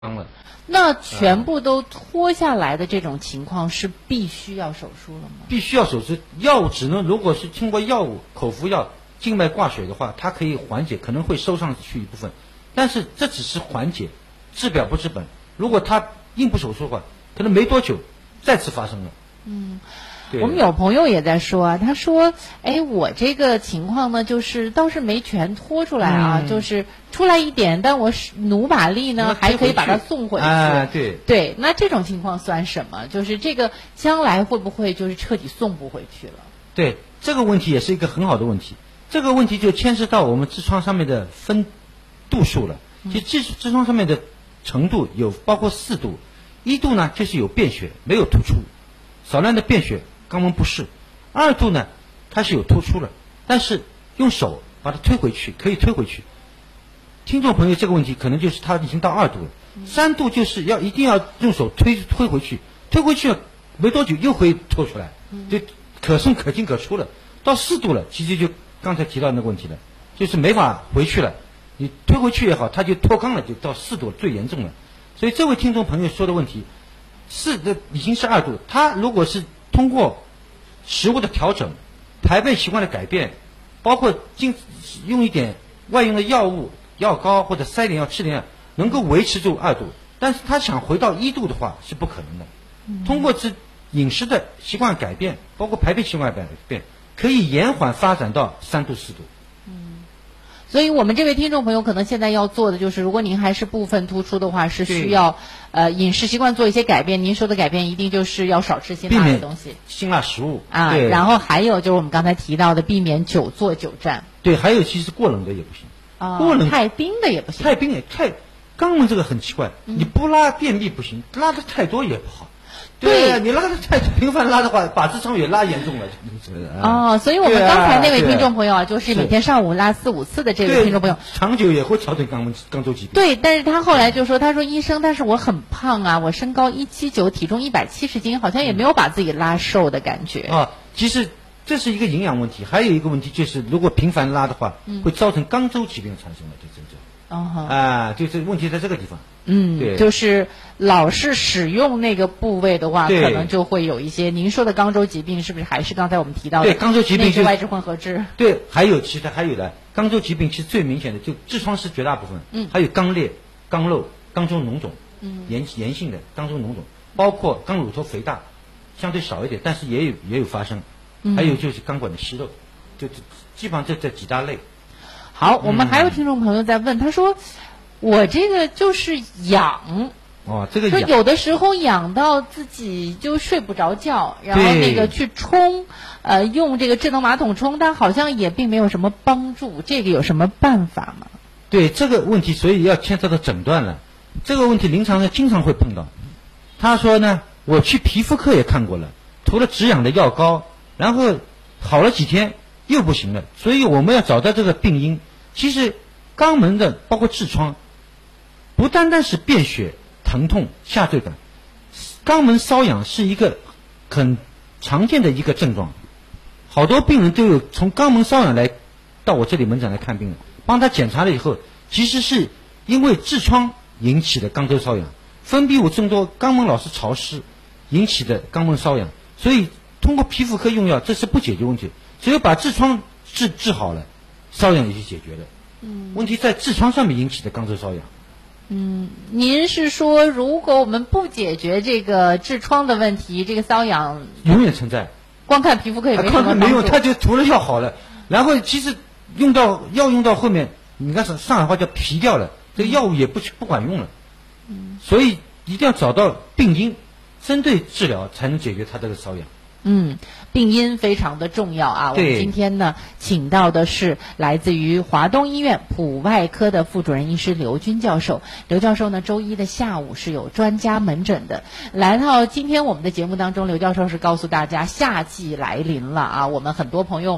了。 那全部都脱下来的这种情况是必须要手术了吗？ 必须要手术，药物只能如果是通过药物口服药静脉挂水的话，它可以缓解，可能会收上去一部分，但是这只是缓解，治表不治本。如果他硬部手术的话，可能没多久再次发生了。 我们有朋友也在说啊，他说，我这个情况呢，就是倒是没全脱出来啊，就是出来一点，但我努把力呢，还可以把它送回去。对，那这种情况算什么？就是这个将来会不会就是彻底送不回去了？ 对，这个问题也是一个很好的问题。这个问题就牵涉到我们痔疮上面的分度数了。其实痔疮上面的程度有包括4度，1度呢就是有便血没有突出，少量的便血肛门不适；2度呢它是有突出了，但是用手把它推回去，可以推回去。听众朋友这个问题可能就是他已经到2度了，3度就是一定要用手推回去，推回去没多久又会脱出来，就可送可进可出了。到4度了，其实就刚才提到那个问题了，就是没法回去了。你推回去也好，它就脱肛了，就到4度最严重了。所以这位听众朋友说的问题，已经是2度。他如果是通过食物的调整、排便习惯的改变，包括用一点外用的药物、药膏或者塞点药、吃点药，能够维持住2度。但是他想回到1度的话是不可能的。通过饮食的习惯改变，包括排便习惯改变，可以延缓发展到3度、4度。 所以我们这位听众朋友可能现在要做的就是，如果您还是部分突出的话，是需要饮食习惯做一些改变。您说的改变一定就是要少吃辛辣的东西， 辛辣食物啊。然后还有就是我们刚才提到的，避免久坐久站。 对，还有其实过冷的也不行过冷太冰的也不行。 肛门这个很奇怪，你不拉便秘不行，拉的太多也不好。 对， 你拉的太频繁拉的话，把痔疮也拉严重了。 所以我们刚才那位听众朋友啊，就是每天上午拉4、5次的这位听众朋友， 长久也会造成肛周疾病。 对，但是他后来就说，他说医生，但是我很胖啊，我身高179，体重170斤，好像也没有把自己拉瘦的感觉。 其实这是一个营养问题，还有一个问题就是，如果频繁拉的话，会造成肛周疾病产生的，就真正。就是问题在这个地方。对， 就是老是使用那个部位的话，可能就会有一些。您说的肛周疾病是不是还是刚才我们提到的？ 对，肛周疾病是外痔混合痔。 对，其实还有的肛周疾病，其实最明显的就痔疮是绝大部分，还有肛裂、肛瘘、肛周脓肿，炎性的肛周脓肿，包括肛乳头肥大，相对少一点，但是也有发生。还有就是肛管的息肉，就基本上这几大类。 好，我们还有听众朋友在问，他说我这个就是痒。 这个痒， 有的时候痒到自己就睡不着觉，然后那个去冲，用这个智能马桶冲，但好像也并没有什么帮助，这个有什么办法吗？ 对这个问题，所以要牵扯到诊断了。这个问题临床上经常会碰到。他说呢，我去皮肤科也看过了，涂了止痒的药膏，然后好了几天又不行了，所以我们要找到这个病因。其实肛门的包括痔疮，不单单是便血、疼痛、下坠感，肛门瘙痒是一个很常见的一个症状。好多病人都有从肛门瘙痒来到我这里门诊来看病的，帮他检查了以后，其实是因为痔疮引起的肛周瘙痒，分泌物增多，肛门老是潮湿引起的肛门瘙痒，所以通过皮肤科用药这是不解决问题，只有把痔疮治好了，瘙痒也就解决了。问题在痔疮上面引起的肛周瘙痒。 您是说，如果我们不解决这个痔疮的问题，这个瘙痒永远存在？ 光看皮肤科也没什么帮助。 没用，他就涂了药好了，然后其实用到后面，你看上海话叫皮掉了，这个药物也不管用了。所以一定要找到病因，针对治疗才能解决他这个瘙痒。 病因非常的重要啊！我们今天呢，请到的是来自于华东医院普外科的副主任医师刘军教授。刘教授呢，周一的下午是有专家门诊的。来到今天我们的节目当中，刘教授是告诉大家，夏季来临了啊！我们很多朋友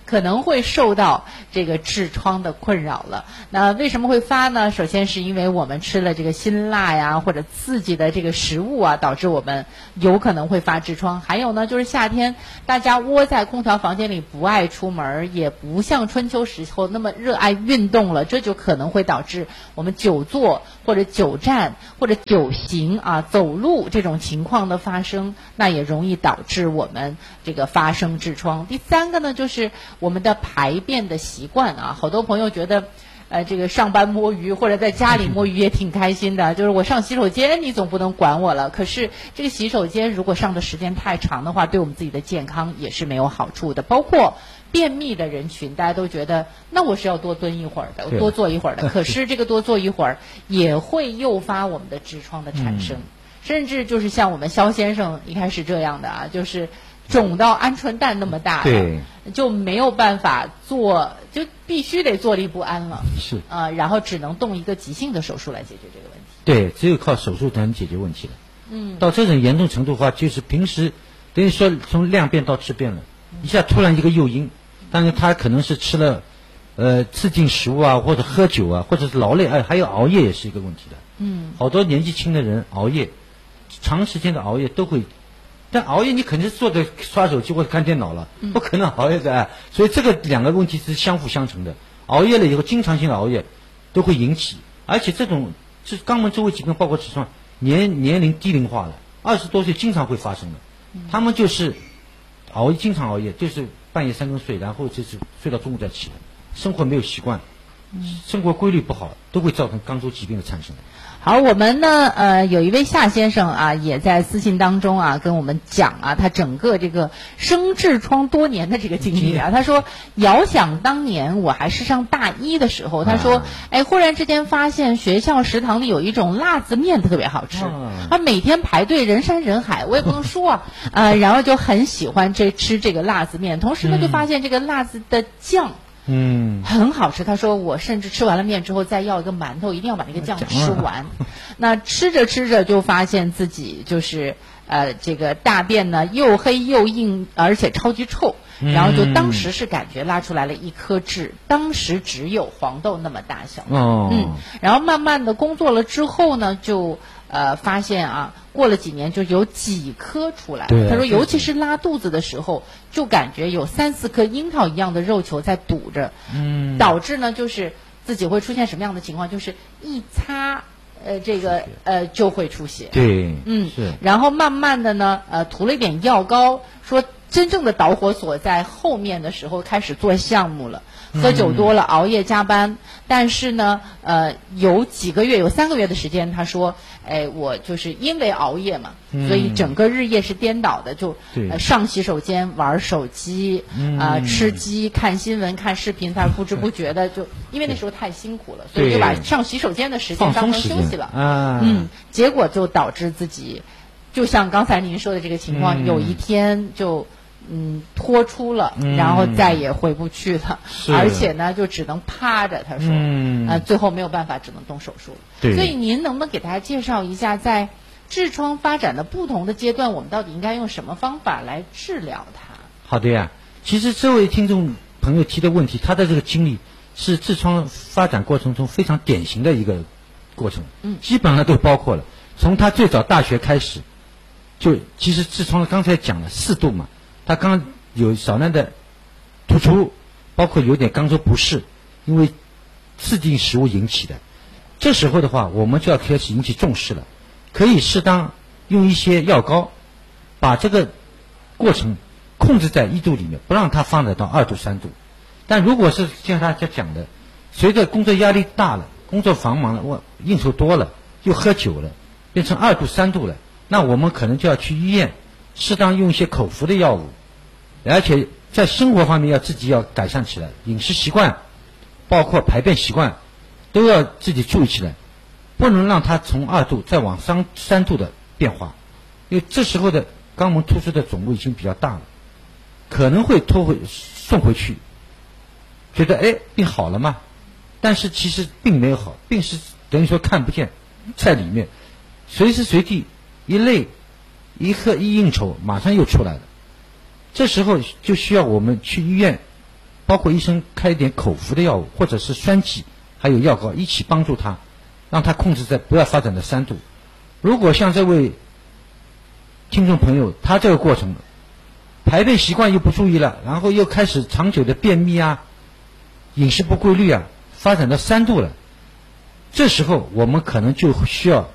可能会受到这个痔疮的困扰了。那为什么会发呢？首先是因为我们吃了这个辛辣呀或者刺激的这个食物啊，导致我们有可能会发痔疮。还有呢，就是夏天大家窝在空调房间里不爱出门，也不像春秋时候那么热爱运动了，这就可能会导致我们久坐或者久站或者久行啊走路这种情况的发生，那也容易导致我们这个发生痔疮。第三个呢，就是我们的排便的习惯啊，好多朋友觉得这个上班摸鱼或者在家里摸鱼也挺开心的，就是我上洗手间你总不能管我了。可是这个洗手间如果上的时间太长的话，对我们自己的健康也是没有好处的。包括便秘的人群，大家都觉得那我是要多蹲一会儿的，多坐一会儿的，可是这个多坐一会儿也会诱发我们的痔疮的产生。甚至就是像我们肖先生一开始这样的啊，就是肿到鹌鹑蛋那么大了，就没有办法做，就必须得坐立不安了。 是然后只能动一个急性的手术来解决这个问题。 对，只有靠手术才能解决问题了。到这种严重程度的话，就是平时等于说从量变到质变了，一下突然一个诱因，当然他可能是吃了刺激食物啊，或者喝酒啊，或者是劳累，还有熬夜也是一个问题的。好多年纪轻的人熬夜，长时间的熬夜都会。但熬夜你肯定是坐着刷手机或者看电脑了，不可能熬夜的。所以这个两个问题是相辅相成的。熬夜了以后，经常性的熬夜都会引起，而且这种肛门周围疾病包括痔疮，年龄低龄化了，20多岁经常会发生的。他们就是经常熬夜，就是半夜3更睡，然后就是睡到中午再起来，生活没有习惯，生活规律不好，都会造成肛周疾病的产生。 好，我们呢有一位夏先生啊，也在私信当中啊跟我们讲啊，他整个这个生痔疮多年的这个经历啊，他说遥想当年我还是上大一的时候，他说忽然之间发现学校食堂里有一种辣子面特别好吃，每天排队人山人海，我也不能说然后就很喜欢吃这个辣子面，同时呢就发现这个辣子的酱很好吃。他说我甚至吃完了面之后再要一个馒头，一定要把那个酱吃完。那吃着吃着就发现自己就是这个大便呢又黑又硬，而且超级臭。然后就当时是感觉拉出来了一颗痣，当时只有黄豆那么大小。然后慢慢的工作了之后呢，就发现啊，过了几年就有几颗出来。他说尤其是拉肚子的时候，就感觉有3-4颗樱桃一样的肉球在堵着，导致呢就是自己会出现什么样的情况，就是一擦这个就会出血。 对， 是。然后慢慢的呢涂了一点药膏，说真正的导火索在后面的时候开始做项目了，喝酒多了，熬夜加班。但是呢有3个月的时间，他说我就是因为熬夜嘛，所以整个日夜是颠倒的，就上洗手间玩手机吃鸡看新闻看视频，他不知不觉的就因为那时候太辛苦了，所以就把上洗手间的时间当成休息了。结果就导致自己就像刚才您说的这个情况，有一天就脱出了，然后再也回不去了，而且呢就只能趴着。他说最后没有办法，只能动手术了。所以您能不能给大家介绍一下，在痔疮发展的不同的阶段，我们到底应该用什么方法来治疗它？ 好的呀，其实这位听众朋友提的问题，他的这个经历是痔疮发展过程中非常典型的一个过程，基本上都包括了。从他最早大学开始，就其实痔疮刚才讲了4度嘛，他刚有少量的突出，包括有点肛周不适，因为刺激食物引起的。这时候的话，我们就要开始引起重视了，可以适当用一些药膏，把这个过程控制在1度里面，不让它发展到2度、3度。但如果是像大家讲的，随着工作压力大了，工作繁忙了，应酬多了，又喝酒了，变成2度、3度了，那我们可能就要去医院，适当用一些口服的药物，而且在生活方面自己要改善起来，饮食习惯，包括排便习惯，都要自己注意起来，不能让它从2度再往3度的变化，因为这时候的肛门突出的肿物已经比较大了，可能会送回去，觉得病好了嘛，但是其实病没有好，病是等于说看不见，在里面，随时随地一累一喝一应酬马上又出来了。这时候就需要我们去医院包括医生开一点口服的药物，或者是栓剂，还有药膏一起帮助他，让他控制在不要发展到3度。如果像这位听众朋友，他这个过程排便习惯又不注意了，然后又开始长久的便秘啊，饮食不规律啊，发展到3度了，这时候我们可能就需要